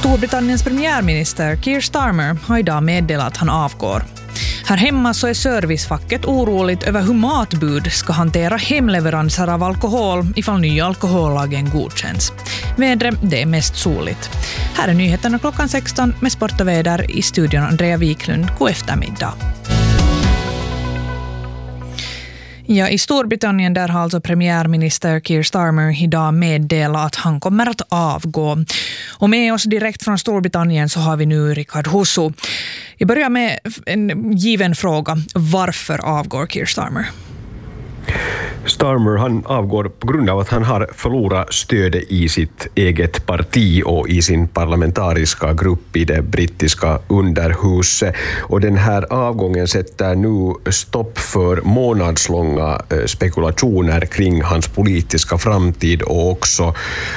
Storbritanniens premiärminister Keir Starmer har idag meddelat att han avgår. Här hemma så är servicefacket oroligt över hur matbud ska hantera hemleveranser av alkohol ifall nya alkohollagen godkänns. Vädret, det är mest soligt. Här är nyheterna klockan 16 med sport och väder. I studion Andrea Wiklund. God eftermiddag. Ja, i Storbritannien där har alltså premiärminister Keir Starmer idag meddelat att han kommer att avgå. Och med oss direkt från Storbritannien så har vi nu Richard Husu. Jag börjar med en given fråga. Varför avgår Keir Starmer? Starmer han avgår på grund av att han har förlorat stödet i sitt eget parti och i sin parlamentariska grupp i det brittiska underhuset. Och den här avgången sätter nu stopp för månadslånga spekulationer kring hans politiska framtid och också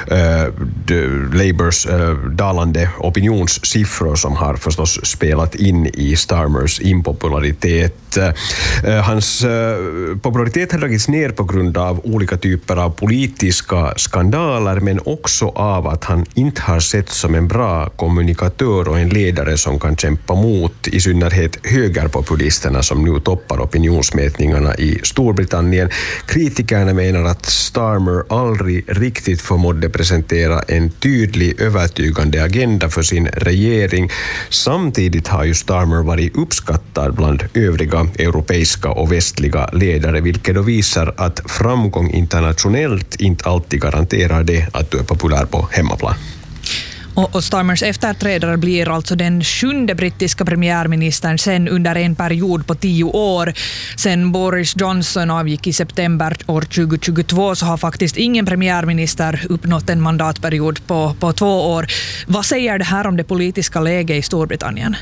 Labours dalande opinionssiffror som har förstås spelat in i Starmers impopularitet. Hans popularitet har dragits ner på grund av olika typer av politiska skandaler, men också av att han inte har sett som en bra kommunikatör och en ledare som kan kämpa mot i synnerhet högerpopulisterna som nu toppar opinionsmätningarna i Storbritannien. Kritikerna menar att Starmer aldrig riktigt förmådde presentera en tydlig, övertygande agenda för sin regering. Samtidigt har ju Starmer varit uppskattad bland övriga europeiska och västliga ledare, vilket då visar att framgång internationellt inte alltid garanterar det att du är populär på hemmaplan. Och Starmers efterträdare blir alltså den 7:e brittiska premiärministern sen under en period på 10 år. Sen Boris Johnson avgick i september år 2022 så har faktiskt ingen premiärminister uppnått en mandatperiod på 2 år. Vad säger det här om det politiska läget i Storbritannien?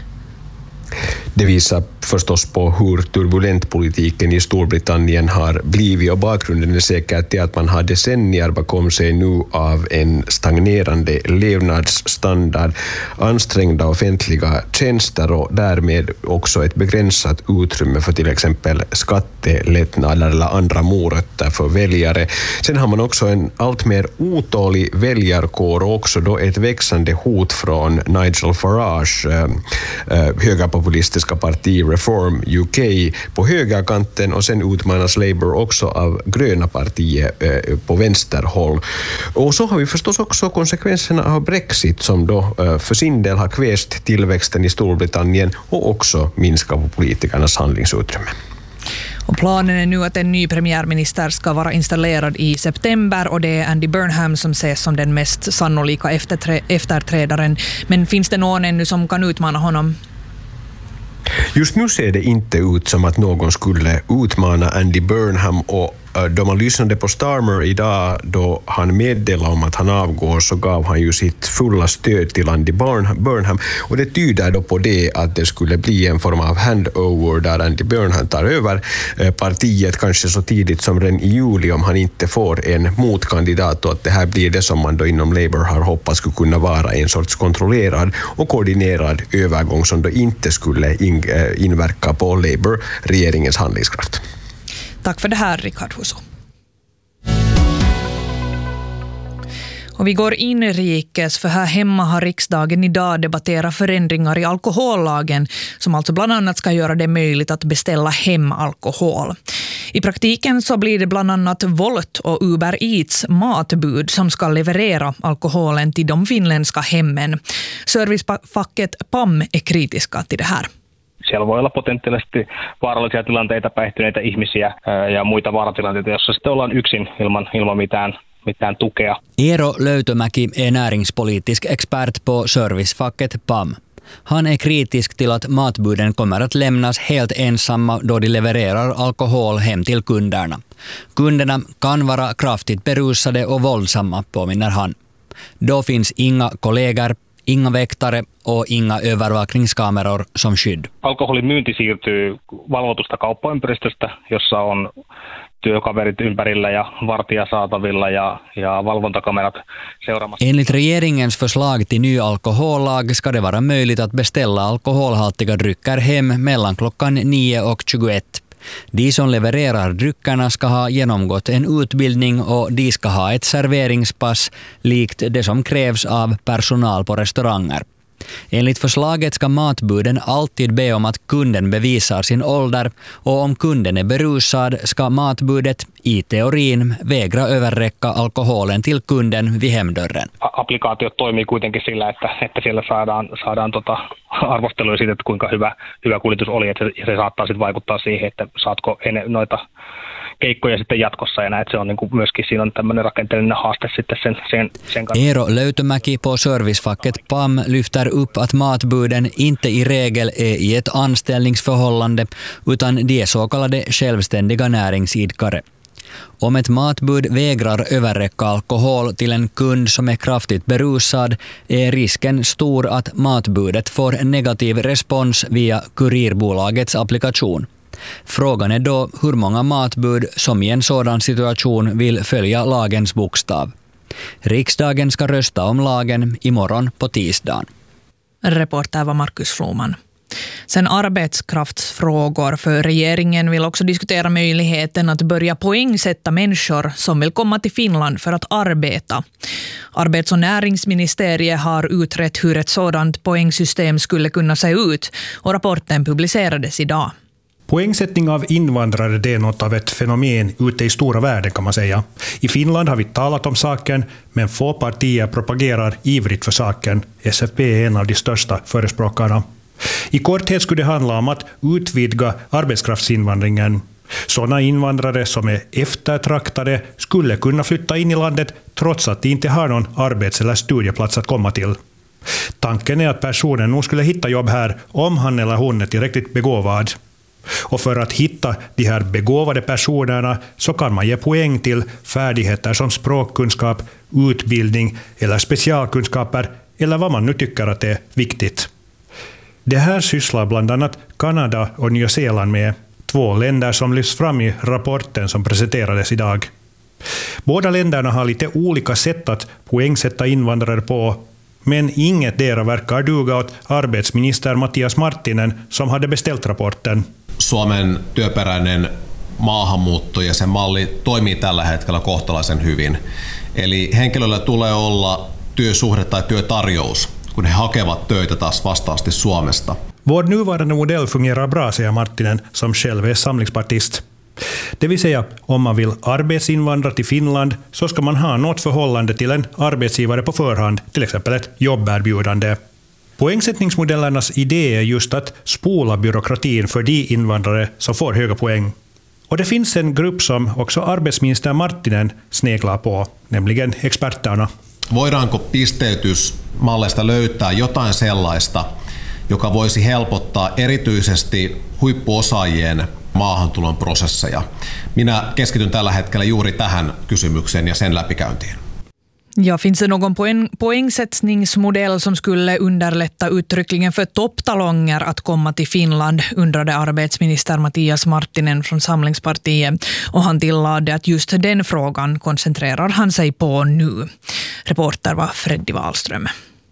Det visar förstås på hur turbulent politiken i Storbritannien har blivit, och bakgrunden är säkert till att man har decennier bakom sig nu av en stagnerande levnadsstandard, ansträngda offentliga tjänster och därmed också ett begränsat utrymme för till exempel skattelättnader eller andra morötter för väljare. Sen har man också en allt mer otålig väljarkår och också då ett växande hot från Nigel Farage, högerpopulistiska parti Reform UK på högerkanten, och sen utmanas Labour också av gröna partiet på vänsterhåll. Och så har vi förstås också konsekvenserna av Brexit som då för sin del har kväst tillväxten i Storbritannien och också minskat på politikernas handlingsutrymme. Och planen är nu att en ny premiärminister ska vara installerad i september, och det är Andy Burnham som ses som den mest sannolika efterträdaren. Men finns det någon ännu som kan utmana honom? Just nu ser det inte ut som att någon skulle utmana Andy Burnham, och då man lyssnade på Starmer idag då han meddelade om att han avgår så gav han ju sitt fulla stöd till Andy Burnham, och det tyder då på det att det skulle bli en form av handover där Andy Burnham tar över partiet kanske så tidigt som redan i juli om han inte får en motkandidat, och att det här blir det som man då inom Labour har hoppats skulle kunna vara en sorts kontrollerad och koordinerad övergång som då inte skulle inverka på Labour-regeringens handlingskraft. Tack för det här, Richard Husu. Och vi går inrikes, för här hemma har riksdagen idag debatterat förändringar i alkohollagen som alltså bland annat ska göra det möjligt att beställa hem alkohol. I praktiken så blir det bland annat Volt och Uber Eats matbud som ska leverera alkoholen till de finländska hemmen. Servicefacket PAM är kritiska till det här. Siellä voi olla potentiaalisesti vaarallisia tilanteita, päihtyneitä ihmisiä ja muita vaaratilanteita, jossa sitten ollaan yksin ilman mitään tukea. Eero Löytömäki är näringspolitisk expert på servicefacket PAM. Han är kritisk till att matbuden kommer att lämnas helt ensamma då de levererar alkohol hem till kunderna. Kunderna kan vara kraftigt berusade och våldsamma, påminner han. Då finns inga kollegor, inga väktare och inga övervakningskameror som skydd. Alkoholin myynti siirtyy valvotusta kauppaympäristöstä, jossa on työkaverit ympärillä ja vartija saatavilla ja valvontakamerat seuraamassa. Enligt regeringens förslag till ny alkohollag ska det vara möjligt att beställa alkoholhaltiga drycker hem mellan klockan 9 och 21. De som levererar dryckerna ska ha genomgått en utbildning och de ska ha ett serveringspass likt det som krävs av personal på restauranger. Enligt förslaget ska matbuden alltid be om att kunden bevisar sin ålder och om kunden är berusad ska matbudet i teorin vägra överräcka alkoholen till kunden vid hemdörren. Applikaatiot toimii kuitenkin sillä, että siellä saadaan arvosteluja siitä, että kuinka hyvä kuljetus oli, että se saattaa sitten vaikuttaa siihen, että saatko noita keikkoja sitten jatkossa ja näin, se on niinku myöskin siinä on tämmöinen rakenteellinen haaste sitten sen kanssa. Eero Löytömäki på servicefacket PAM lyfter upp att matbuden inte i regel är i ett anställningsförhållande utan de är så kallade självständiga näringsidkare. Om ett matbud vägrar överräcka alkohol till en kund som är kraftigt berusad är risken stor att matbudet får negativ respons via kurirbolagets applikation. Frågan är då hur många matbud som i en sådan situation vill följa lagens bokstav. Riksdagen ska rösta om lagen imorgon på tisdagen. Reporter var Markus Floman. Sen arbetskraftsfrågor, för regeringen vill också diskutera möjligheten att börja poängsätta människor som vill komma till Finland för att arbeta. Arbets- och näringsministeriet har utrett hur ett sådant poängsystem skulle kunna se ut och rapporten publicerades idag. Poängsättning av invandrare det är något av ett fenomen ute i stora världen kan man säga. I Finland har vi talat om saken, men få partier propagerar ivrigt för saken. SFP är en av de största förespråkarna. I korthet skulle det handla om att utvidga arbetskraftsinvandringen. Sådana invandrare som är eftertraktade skulle kunna flytta in i landet trots att de inte har någon arbets- eller studieplats att komma till. Tanken är att personen nog skulle hitta jobb här om han eller hon är tillräckligt begåvad. Och för att hitta de här begåvade personerna så kan man ge poäng till färdigheter som språkkunskap, utbildning eller specialkunskaper eller vad man nu tycker att det är viktigt. Det här sysslar bland annat Kanada och Nya Zeeland med, 2 länder som lyfts fram i rapporten som presenterades idag. Båda länderna har lite olika sätt att poängsätta invandrare på, men inget dera verkar duga åt arbetsminister Matias Marttinen som hade beställt rapporten. Suomen työperäinen maahanmuutto ja sen malli toimii tällä hetkellä kohtalaisen hyvin. Eli henkilöllä tulee olla työsuhde tai työtarjous, kun he hakevat töitä taas vastaavasti Suomesta. Vår nuvarande modell fungerar bra, säger Marttinen, som själv är samlingspartist. Det vill säga, om man vill arbetsinvandra till Finland så ska man ha något förhållande till en arbetsgivare på förhand, till exempel ett jobberbjudande. Poängsättningsmodellernas idé är just att spola byråkratin för de invandrare som får höga poäng. Och det finns en grupp som också arbetsminister Marttinen sneglar på, nämligen experterna. Voidaanko pisteytysmalleista löytää jotain sellaista, joka voisi helpottaa erityisesti huippuosaajien maahantulon prosesseja? Minä keskityn tällä hetkellä juuri tähän kysymykseen ja sen läpikäyntiin. Ja, finns det någon poängsättningsmodell som skulle underlätta uttryckligen för topptalonger att komma till Finland, undrade arbetsminister Matias Marttinen från Samlingspartiet, och han tillade att just den frågan koncentrerar han sig på nu. Reporter var Freddy Wahlström.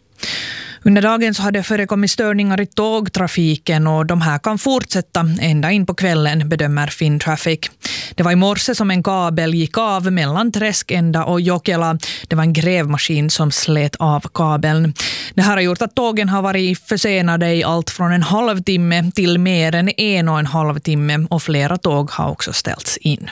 Under dagen så hade det förekommit störningar i tågtrafiken och de här kan fortsätta ända in på kvällen, bedömer Fintraffic. Det var i morse som en kabel gick av mellan Träskända och Jokela. Det var en grävmaskin som slet av kabeln. Det här har gjort att tågen har varit försenade i allt från en halvtimme till mer än 1,5 timme och flera tåg har också ställts in.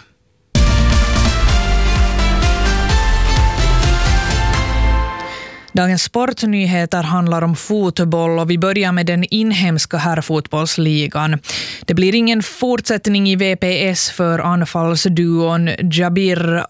Dagens sportnyheter handlar om fotboll och vi börjar med den inhemska herrfotbollsligan. Det blir ingen fortsättning i VPS för anfallsduon Jabir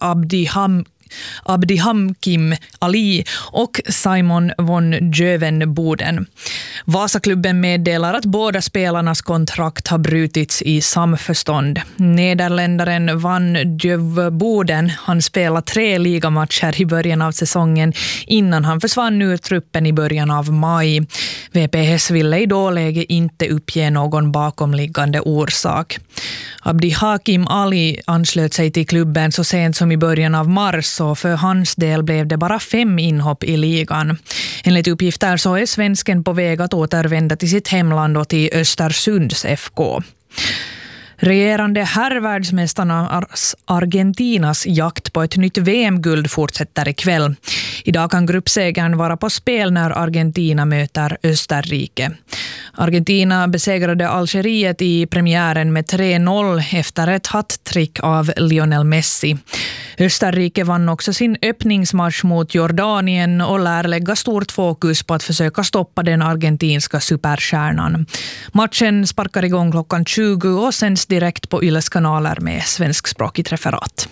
Abdihamkim Ali och Simon von Gövenboden. Vasaklubben meddelar att båda spelarnas kontrakt har brutits i samförstånd. Nederländaren van Gövenboden, han spelade 3 ligamatcher i början av säsongen innan han försvann ur truppen i början av maj. VPS ville i dåläge inte uppge någon bakomliggande orsak. Abdihakim Ali anslöt sig till klubben så sent som i början av mars, och för hans del blev det bara 5 inhopp i ligan. Enligt uppgifter så är svensken på väg att återvända till sitt hemland och till Östersunds FK. Regerande herrvärldsmästarna Argentinas jakt på ett nytt VM-guld fortsätter ikväll. Idag kan gruppsegern vara på spel när Argentina möter Österrike. Argentina besegrade Algeriet i premiären med 3-0 efter ett hattrick av Lionel Messi. Österrike vann också sin öppningsmatch mot Jordanien och lär lägga stort fokus på att försöka stoppa den argentinska superstjärnan. Matchen sparkar igång klockan 20 och sänds direkt på Yles kanaler med svenskspråkigt referat.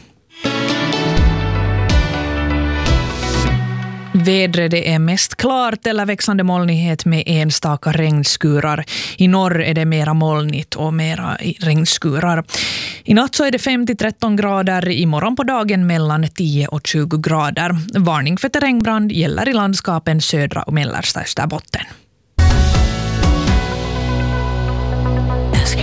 Vädret är mest klart eller växande molnighet med enstaka regnskurar. I norr är det mera molnigt och mera regnskurar. I natt så är det 5-13 grader, i morgon på dagen mellan 10 och 20 grader. Varning för terrängbrand gäller i landskapen södra och mellersta Österbotten.